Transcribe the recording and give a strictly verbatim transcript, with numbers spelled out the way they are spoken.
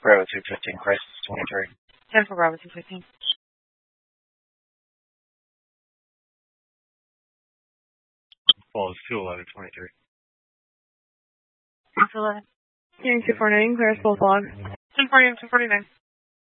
Bravo two fifteen, crisis twenty-three. ten for Bravo two fifteen. Falls two eleven twenty-three. two eleven. Hearing two forty-nine, clear as full log. ten forty and two forty-nine.